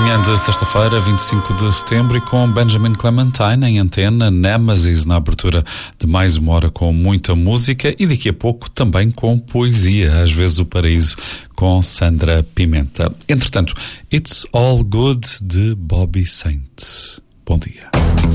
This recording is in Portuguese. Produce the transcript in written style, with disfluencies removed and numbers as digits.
Manhã de sexta-feira, 25 de setembro, e com Benjamin Clementine em antena, Nemesis na abertura de mais uma hora com muita música e daqui a pouco também com poesia, às vezes o paraíso, com Sandra Pimenta. Entretanto, It's All Good de Bobby Saint. Bom dia.